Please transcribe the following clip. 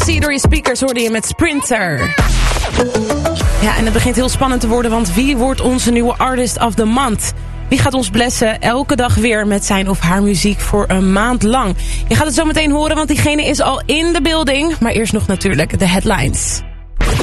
zie door je speakers, hoorde je met Sprinter. Ja, en het begint heel spannend te worden, want wie wordt onze nieuwe Artist of the Month? Wie gaat ons blessen elke dag weer met zijn of haar muziek voor een maand lang? Je gaat het zo meteen horen, want diegene is al in de building. Maar eerst nog natuurlijk de headlines.